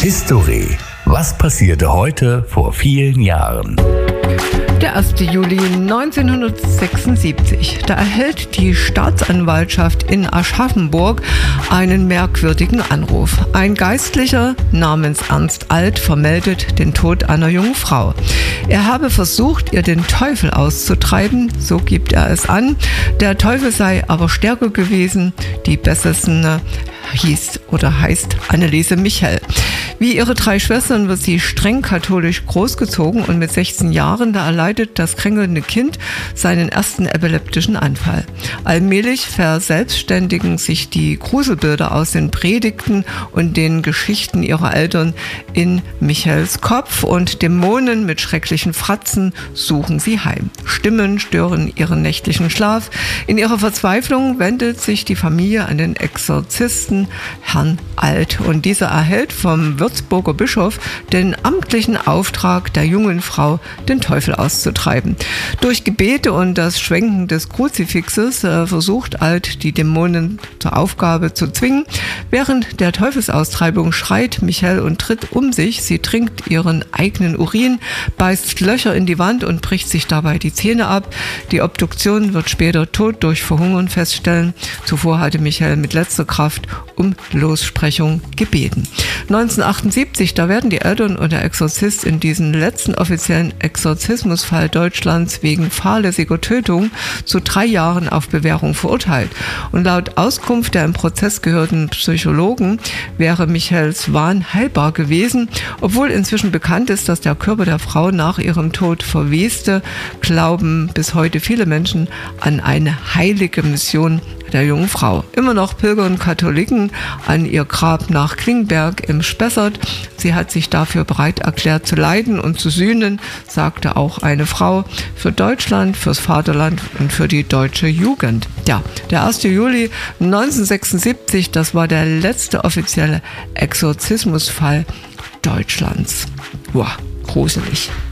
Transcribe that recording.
History. Was passierte heute vor vielen Jahren? Der 1. Juli 1976. Da erhält die Staatsanwaltschaft in Aschaffenburg einen merkwürdigen Anruf. Ein Geistlicher namens Ernst Alt vermeldet den Tod einer jungen Frau. Er habe versucht, ihr den Teufel auszutreiben, so gibt er es an. Der Teufel sei aber stärker gewesen. Die Besessene heißt Anneliese Michel. Wie ihre 3 Schwestern wird sie streng katholisch großgezogen und mit 16 Jahren, da erleidet das kränkelnde Kind seinen ersten epileptischen Anfall. Allmählich verselbstständigen sich die Gruselbilder aus den Predigten und den Geschichten ihrer Eltern in Michels Kopf und Dämonen mit schrecklichen Fratzen suchen sie heim. Stimmen stören ihren nächtlichen Schlaf. In ihrer Verzweiflung wendet sich die Familie an den Exorzisten Herrn Alt und dieser erhält vom Würzburger Bischof den amtlichen Auftrag, der jungen Frau den Teufel auszutreiben. Durch Gebete und das Schwenken des Kruzifixes versucht Alt, die Dämonen zur Aufgabe zu zwingen. Während der Teufelsaustreibung schreit Michel und tritt um sich. Sie trinkt ihren eigenen Urin, beißt Löcher in die Wand und bricht sich dabei die Zähne ab. Die Obduktion wird später Tod durch Verhungern feststellen. Zuvor hatte Michel mit letzter Kraft um Lossprechung gebeten. 1978, da werden die Eltern und der Exorzist in diesen letzten offiziellen Exorzismusfall Deutschlands wegen fahrlässiger Tötung zu 3 Jahren auf Bewährung verurteilt. Und laut Auskunft der im Prozess gehörten Psychologen wäre Michels Wahn heilbar gewesen. Obwohl inzwischen bekannt ist, dass der Körper der Frau nach ihrem Tod verweste, glauben bis heute viele Menschen an eine heilige Mission der jungen Frau. Immer noch pilgern Katholiken an ihr Grab nach Klingberg im Spessart. Sie hat sich dafür bereit erklärt zu leiden und zu sühnen, sagte auch eine Frau, für Deutschland, fürs Vaterland und für die deutsche Jugend. Ja, der 1. Juli 1976, das war der letzte offizielle Exorzismusfall Deutschlands. Wow, gruselig.